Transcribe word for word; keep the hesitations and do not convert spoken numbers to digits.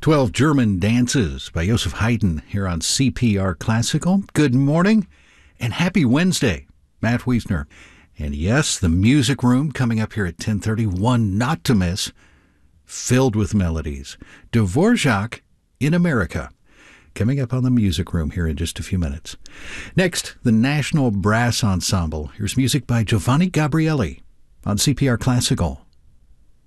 twelve German Dances by Joseph Haydn here on C P R Classical. Good morning and happy Wednesday. Matt Wiesner. And yes, the music room coming up here at ten thirty, one not to miss, filled with melodies. Dvorak in America. Coming up on the music room here in just a few minutes. Next, the National Brass Ensemble. Here's music by Giovanni Gabrieli on C P R Classical.